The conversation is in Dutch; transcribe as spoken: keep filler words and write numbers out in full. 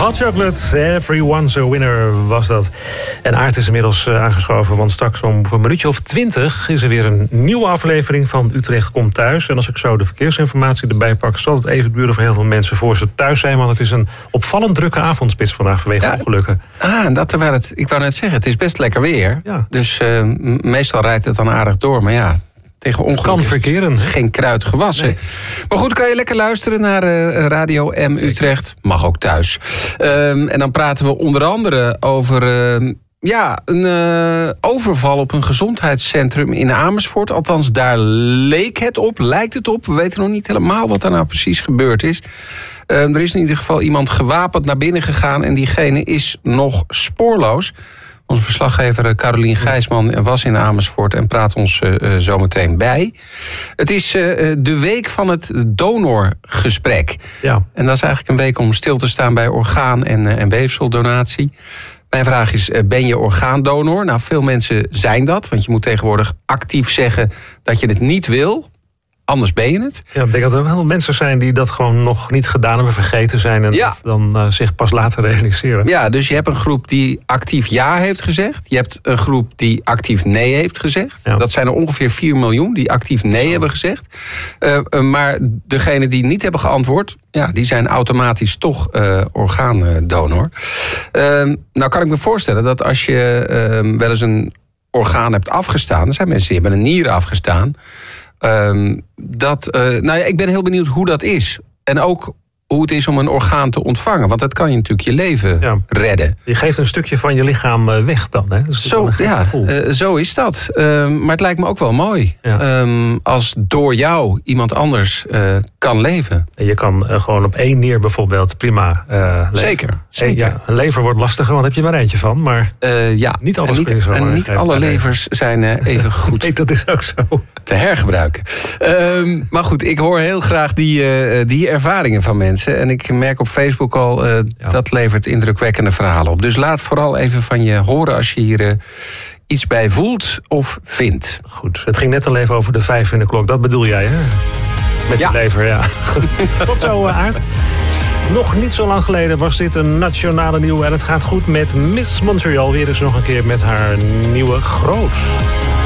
Hot Chocolate, Everyone's a Winner was dat. En Aart is inmiddels uh, aangeschoven, want straks om een minuutje of twintig... is er weer een nieuwe aflevering van Utrecht Komt Thuis. En als ik zo de verkeersinformatie erbij pak... zal het even duren voor heel veel mensen voor ze thuis zijn... want het is een opvallend drukke avondspits vandaag vanwege ja, ongelukken. Ah, en dat terwijl het, ik wou net zeggen, het is best lekker weer. Ja. Dus uh, meestal rijdt het dan aardig door, maar ja... tegen ongeluk kan verkeren. Is geen kruid gewassen. Nee. Maar goed, kan je lekker luisteren naar uh, Radio M Utrecht. Mag ook thuis. Um, en dan praten we onder andere over... Uh, ja, een uh, overval op een gezondheidscentrum in Amersfoort. Althans, daar leek het op, lijkt het op. We weten nog niet helemaal wat er nou precies gebeurd is. Uh, er is in ieder geval iemand gewapend naar binnen gegaan... en diegene is nog spoorloos. Onze verslaggever Carolien Gijsman was in Amersfoort en praat ons uh, zo meteen bij. Het is uh, de week van het donorgesprek. Ja. En dat is eigenlijk een week om stil te staan bij orgaan- en, uh, en weefseldonatie. Mijn vraag is, uh, ben je orgaandonor? Nou, veel mensen zijn dat, want je moet tegenwoordig actief zeggen dat je het niet wil. Anders ben je het. Ja, ik denk dat er wel mensen zijn die dat gewoon nog niet gedaan hebben, vergeten zijn... en ja. dat dan uh, zich pas later realiseren. Ja, dus je hebt een groep die actief ja heeft gezegd. Je hebt een groep die actief nee heeft gezegd. Ja. Dat zijn er ongeveer vier miljoen die actief nee ja. hebben gezegd. Uh, uh, maar degenen die niet hebben geantwoord... ja, die zijn automatisch toch uh, orgaandonor. Uh, nou kan ik me voorstellen dat als je uh, wel eens een orgaan hebt afgestaan... er zijn mensen die hebben een nier afgestaan... Um, dat, uh, nou ja, ik ben heel benieuwd hoe dat is. En ook hoe het is om een orgaan te ontvangen. Want dat kan je natuurlijk je leven ja. redden. Je geeft een stukje van je lichaam weg dan. Hè? Dat is zo, ja, uh, zo is dat. Uh, maar het lijkt me ook wel mooi. Ja. Um, als door jou iemand anders uh, kan leven. En je kan uh, gewoon op één nier bijvoorbeeld prima uh, leven. Zeker. zeker. Ja, een lever wordt lastiger, want daar heb je maar eentje van. Maar uh, ja. niet alles en niet, zo en niet alle levers zijn uh, even goed. Nee, dat is ook zo. Te hergebruiken. Um, maar goed, ik hoor heel graag die, uh, die ervaringen van mensen. En ik merk op Facebook al, uh, ja. dat levert indrukwekkende verhalen op. Dus laat vooral even van je horen als je hier uh, iets bij voelt of vindt. Goed, het ging net al even over de vijf in de klok. Dat bedoel jij, hè? Met ja. je lever, ja. Goed. Tot zo, uh, Aart. Nog niet zo lang geleden was dit een nationale nieuwe. En het gaat goed met Miss Montreal. Weer eens nog een keer met haar nieuwe Groot.